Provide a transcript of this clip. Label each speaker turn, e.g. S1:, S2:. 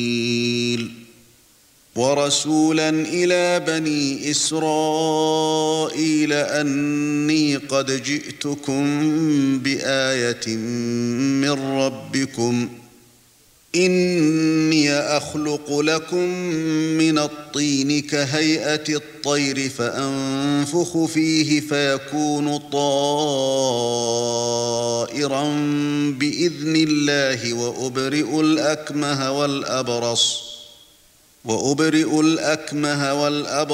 S1: وَرَسُولًا إِلَى بَنِي إِسْرَائِيلَ أَنِّي قَدْ جِئْتُكُم بِآيَةٍ مِّن رَّبِّكُمْ إِنِّي أَخْلُقُ لَكُم مِّنَ الطِّينِ كَهَيْئَةِ الطَّيْرِ فَأَنفُخُ فِيهِ فَيَكُونُ طَائِرًا بِإِذْنِ اللَّهِ وَأُبْرِئُ الْأَكْمَهَ وَالْأَبْرَصَ